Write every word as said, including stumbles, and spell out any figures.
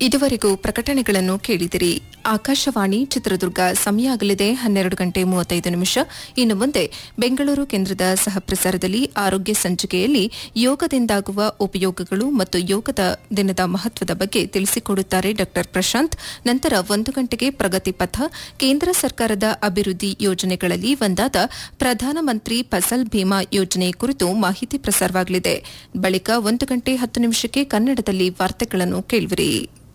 ಇದುವರೆಗೂ ಪ್ರಕಟಣೆಗಳನ್ನು ಕೇಳಿದಿರಿ. ಆಕಾಶವಾಣಿ ಚಿತ್ರದುರ್ಗ ಸಮಯ ಆಗಲಿದೆ ಹನ್ನೆರಡು ಗಂಟೆ ಮೂವತ್ತೈದು ನಿಮಿಷ. ಇನ್ನು ಮುಂದೆ ಬೆಂಗಳೂರು ಕೇಂದ್ರದ ಸಹಪ್ರಸಾರದಲ್ಲಿ ಆರೋಗ್ಯ ಸಂಚಿಕೆಯಲ್ಲಿ ಯೋಗದಿಂದಾಗುವ ಉಪಯೋಗಗಳು ಮತ್ತು ಯೋಗದ ದಿನದ ಮಹತ್ವದ ಬಗ್ಗೆ ತಿಳಿಸಿಕೊಡುತ್ತಾರೆ ಡಾ ಪ್ರಶಾಂತ್. ನಂತರ ಒಂದು ಗಂಟೆಗೆ ಪ್ರಗತಿ ಪಥ, ಕೇಂದ್ರ ಸರ್ಕಾರದ ಅಭಿವೃದ್ಧಿ ಯೋಜನೆಗಳಲ್ಲಿ ಒಂದಾದ ಪ್ರಧಾನಮಂತ್ರಿ ಫಸಲ್ ಭೀಮಾ ಯೋಜನೆ ಕುರಿತು ಮಾಹಿತಿ ಪ್ರಸಾರವಾಗಲಿದೆ. ಬಳಿಕ ಒಂದು ಗಂಟೆ ಹತ್ತು ನಿಮಿಷಕ್ಕೆ ಕನ್ನಡದಲ್ಲಿ ವಾರ್ತೆಗಳನ್ನು ಕೇಳುವಿರಿ.